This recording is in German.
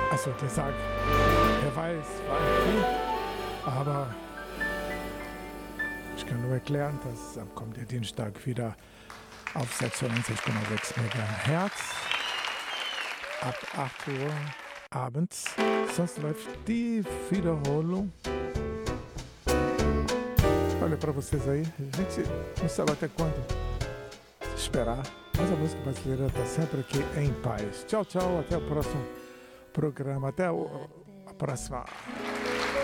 Also der sagt, er weiß, aber ich kann nur erklären, dass am kommenden Dienstag wieder auf 96,6 MHz ab 8 Uhr abends. Sonst läuft die Wiederholung. Olha para vocês aí, a gente não sabe até quando esperar, mas a música brasileira está sempre aqui em paz. Tchau, tchau, até o próximo programa, até a próxima.